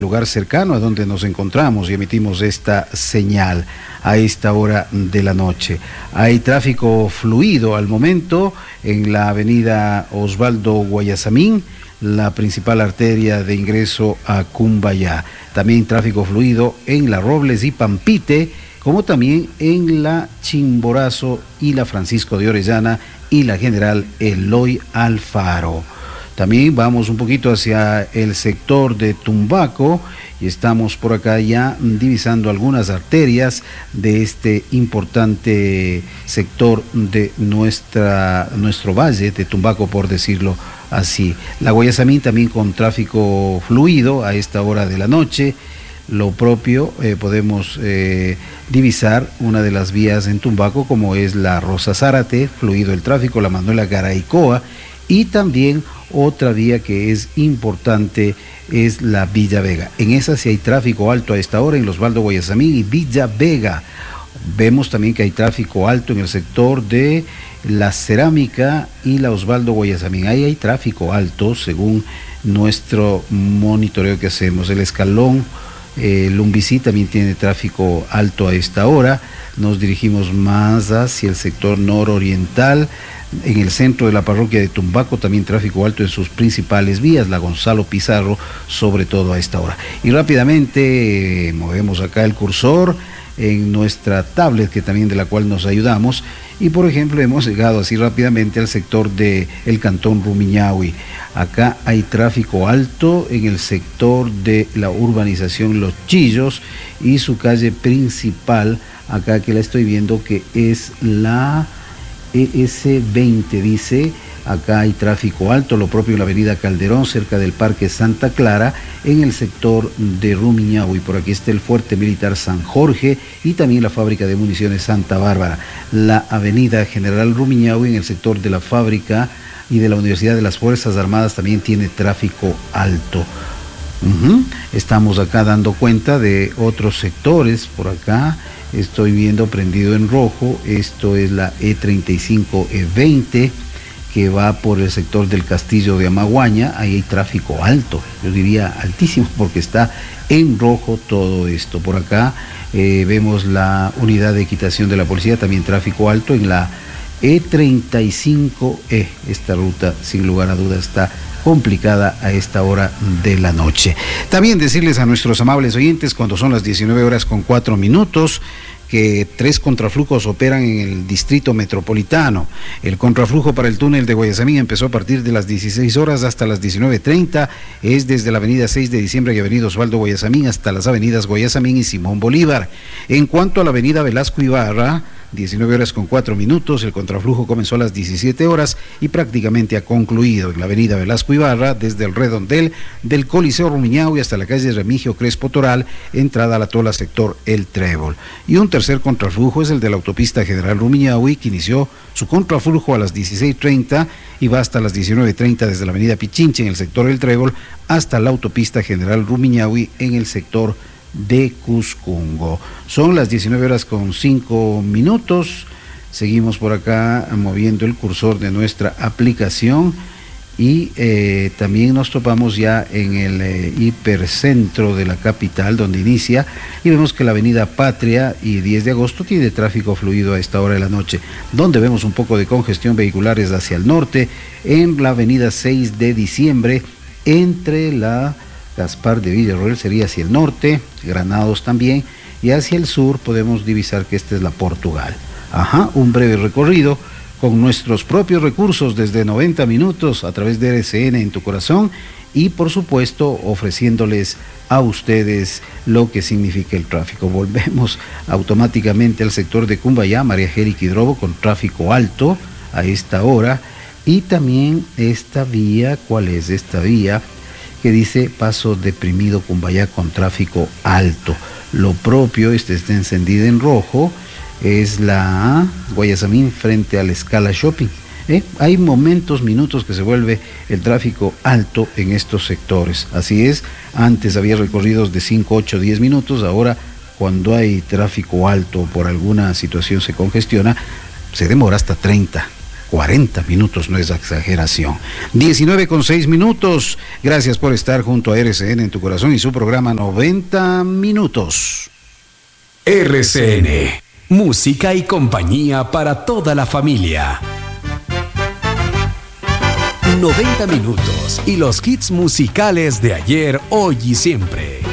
lugar cercano a donde nos encontramos y emitimos esta señal a esta hora de la noche. Hay tráfico fluido al momento en la avenida Osvaldo Guayasamín, la principal arteria de ingreso a Cumbayá. También tráfico fluido en la Robles y Pampite, como también en la Chimborazo y la Francisco de Orellana y la General Eloy Alfaro. También vamos un poquito hacia el sector de Tumbaco y estamos por acá ya divisando algunas arterias de este importante sector de nuestro valle de Tumbaco, por decirlo así. La Guayasamín también con tráfico fluido a esta hora de la noche. Lo propio podemos divisar una de las vías en Tumbaco, como es la Rosa Zárate, fluido el tráfico, la Manuela Garaycoa, y también otra vía que es importante es la Villa Vega. En esa sí hay tráfico alto a esta hora en los Osvaldo Guayasamín y Villa Vega. Vemos también que hay tráfico alto en el sector de la Cerámica y la Osvaldo Guayasamín. Ahí hay tráfico alto según nuestro monitoreo que hacemos. El Escalón Lumbicí también tiene tráfico alto a esta hora. Nos dirigimos más hacia el sector nororiental. En el centro de la parroquia de Tumbaco también tráfico alto en sus principales vías, la Gonzalo Pizarro, sobre todo a esta hora. Y rápidamente movemos acá el cursor en nuestra tablet, que también de la cual nos ayudamos, y por ejemplo hemos llegado así rápidamente al sector de el cantón Rumiñahui. Acá hay tráfico alto en el sector de la urbanización Los Chillos y su calle principal, acá que la estoy viendo, que es la ES20, dice. Acá hay tráfico alto, lo propio en la avenida Calderón, cerca del Parque Santa Clara, en el sector de Rumiñahui. Por aquí está el Fuerte Militar San Jorge y también la fábrica de municiones Santa Bárbara. La avenida General Rumiñahui, en el sector de la fábrica y de la Universidad de las Fuerzas Armadas, también tiene tráfico alto. Estamos acá dando cuenta de otros sectores. Por acá estoy viendo prendido en rojo, esto es la E35-E20 que va por el sector del Castillo de Amaguaña. Ahí hay tráfico alto, yo diría altísimo, porque está en rojo todo esto. Por acá vemos la unidad de equitación de la policía, también tráfico alto en la E35E. Esta ruta sin lugar a dudas está complicada a esta hora de la noche. También decirles a nuestros amables oyentes, cuando son las 19:04, que 3 contraflujos operan en el distrito metropolitano. El contraflujo para el túnel de Guayasamín empezó a partir de las 16 horas hasta las 19:30, es desde la avenida 6 de diciembre y avenida Osvaldo Guayasamín hasta las avenidas Guayasamín y Simón Bolívar. En cuanto a la avenida Velasco Ibarra, 19:04, el contraflujo comenzó a las 17 horas y prácticamente ha concluido en la avenida Velasco Ibarra, desde el redondel del Coliseo Rumiñahui hasta la calle Remigio Crespo Toral, entrada a la Tola, sector El Trébol. Y un tercer contraflujo es el de la autopista General Rumiñahui, que inició su contraflujo a las 16:30 y va hasta las 19:30 desde la avenida Pichinche en el sector El Trébol hasta la autopista General Rumiñahui en el sector de Cuscungo. Son las 19:05. Seguimos por acá moviendo el cursor de nuestra aplicación y también nos topamos ya en el hipercentro de la capital, donde inicia, y vemos que la avenida Patria y 10 de agosto tiene tráfico fluido a esta hora de la noche, donde vemos un poco de congestión vehiculares hacia el norte en la avenida 6 de diciembre entre la Gaspar de Villarroel, sería hacia el norte, Granados también, y hacia el sur podemos divisar que esta es la Portugal. Un breve recorrido con nuestros propios recursos desde 90 minutos a través de RCN en tu corazón y por supuesto ofreciéndoles a ustedes lo que significa el tráfico. Volvemos automáticamente al sector de Cumbayá, María Jérica Hidrobo, con tráfico alto a esta hora, y también esta vía. ¿Cuál es esta vía? Que dice Paso Deprimido Cumbayá con tráfico alto. Lo propio, está encendida en rojo, es la Guayasamín frente a la Escala Shopping. Hay minutos que se vuelve el tráfico alto en estos sectores. Así es, antes había recorridos de 5, 8, 10 minutos, ahora cuando hay tráfico alto por alguna situación se congestiona, se demora hasta 30, 40 minutos, no es exageración. 19:06. Gracias por estar junto a RCN en tu corazón y su programa 90 minutos. RCN, música y compañía para toda la familia. 90 minutos y los hits musicales de ayer, hoy y siempre.